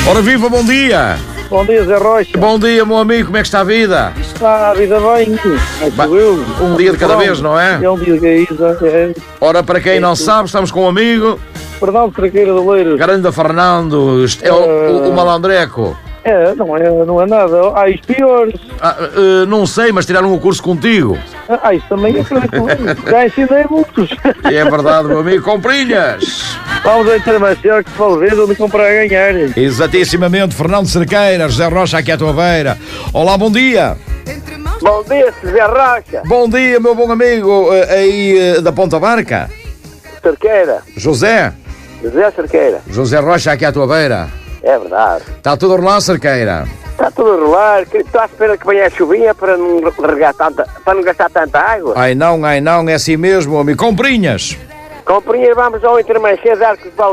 Ora viva, bom dia! Bom dia, Zé Rocha. Bom dia, meu amigo, como é que está a vida? Está a vida bem? Um dia de cada vez, não é? É um dia de cada. Ora, para quem não sabe, estamos com um amigo, Fernando Traqueira do Leiros. Grande Fernando, é o malandreco. Não é nada. Há os piores. Não sei, mas tiraram um curso contigo. Isso também é comigo. Já ensinei muitos. É verdade, meu amigo, comprinhas. Vamos ao intermediário que se pode ver onde comprar a ganhar. Exatissimamente, Fernando Cerqueira, José Rocha aqui à tua beira. Olá, bom dia. Bom dia, Zé Rocha. Bom dia, meu bom amigo aí da Ponta Barca. Cerqueira. José Cerqueira. José Rocha aqui à tua beira. É verdade. Está tudo a rolar, Cerqueira? Está tudo a rolar. Estou à espera que venha a chuvinha para não regar para não gastar tanta água. Ai não, é assim mesmo, amigo. Comprinhas. Comprinha, vamos ao intermediário que